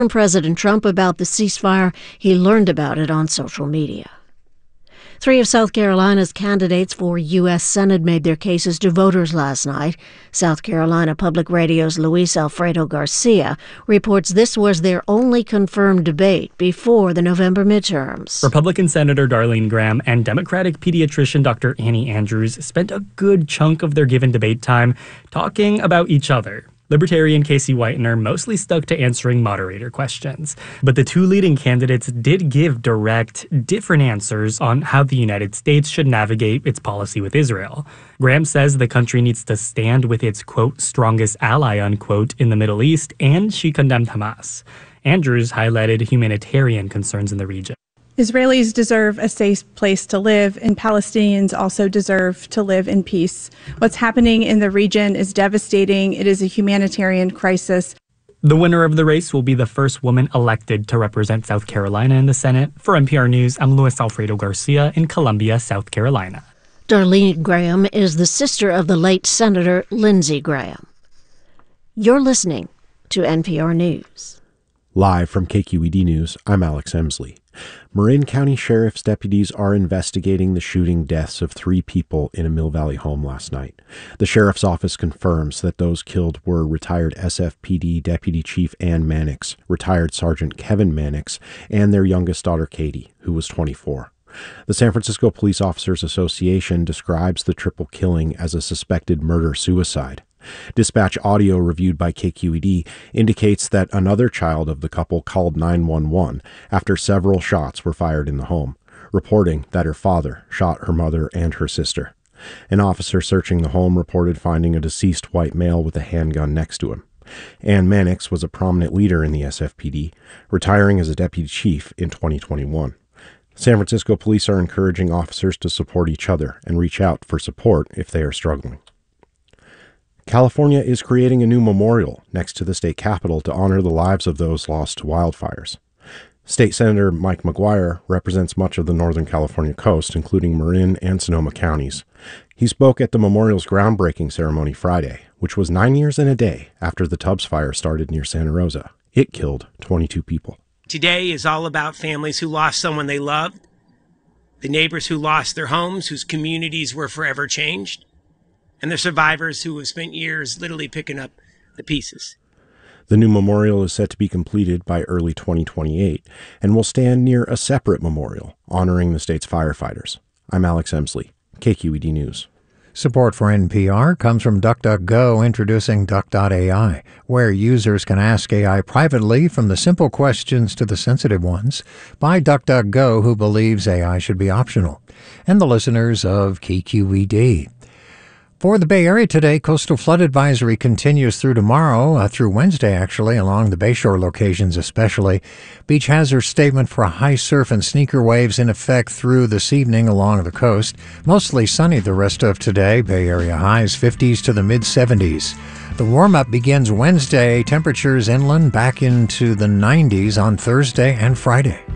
President Trump about the ceasefire. He learned about it on social media. 3 of South Carolina's candidates for U.S. Senate made their cases to voters last night. South Carolina Public Radio's Luis Alfredo Garcia reports this was their only confirmed debate before the November midterms. Republican Senator Darlene Graham and Democratic pediatrician Dr. Annie Andrews spent a good chunk of their given debate time talking about each other. Libertarian Casey Whitener mostly stuck to answering moderator questions. But the two leading candidates did give direct, different answers on how the United States should navigate its policy with Israel. Graham says the country needs to stand with its, quote, strongest ally, unquote, in the Middle East, and she condemned Hamas. Andrews highlighted humanitarian concerns in the region. Israelis deserve a safe place to live, and Palestinians also deserve to live in peace. What's happening in the region is devastating. It is a humanitarian crisis. The winner of the race will be the first woman elected to represent South Carolina in the Senate. For NPR News, I'm Luis Alfredo Garcia in Columbia, South Carolina. Darlene Graham is the sister of the late Senator Lindsey Graham. You're listening to NPR News. Live from KQED News, I'm Alex Emsley. Marin County Sheriff's deputies are investigating the shooting deaths of 3 people in a Mill Valley home last night. The sheriff's office confirms that those killed were retired SFPD Deputy Chief Ann Mannix, retired Sergeant Kevin Mannix, and their youngest daughter Katie, who was 24. The San Francisco Police Officers Association describes the triple killing as a suspected murder-suicide. Dispatch audio reviewed by KQED indicates that another child of the couple called 911 after several shots were fired in the home, reporting that her father shot her mother and her sister. An officer searching the home reported finding a deceased white male with a handgun next to him. Ann Mannix was a prominent leader in the SFPD, retiring as a deputy chief in 2021. San Francisco police are encouraging officers to support each other and reach out for support if they are struggling. California is creating a new memorial next to the state capitol to honor the lives of those lost to wildfires. State Senator Mike McGuire represents much of the Northern California coast, including Marin and Sonoma counties. He spoke at the memorial's groundbreaking ceremony Friday, which was 9 years and a day after the Tubbs fire started near Santa Rosa. It killed 22 people. Today is all about families who lost someone they loved, the neighbors who lost their homes, whose communities were forever changed, and the survivors who have spent years literally picking up the pieces. The new memorial is set to be completed by early 2028 and will stand near a separate memorial honoring the state's firefighters. I'm Alex Emsley, KQED News. Support for NPR comes from DuckDuckGo, introducing Duck.ai, where users can ask AI privately from the simple questions to the sensitive ones by DuckDuckGo, who believes AI should be optional, and the listeners of KQED. For the Bay Area today, coastal flood advisory continues through tomorrow, through Wednesday actually, along the Bayshore locations especially. Beach hazard statement for high surf and sneaker waves in effect through this evening along the coast. Mostly sunny the rest of today. Bay Area highs 50s to the mid-70s. The warm-up begins Wednesday. Temperatures inland back into the 90s on Thursday and Friday.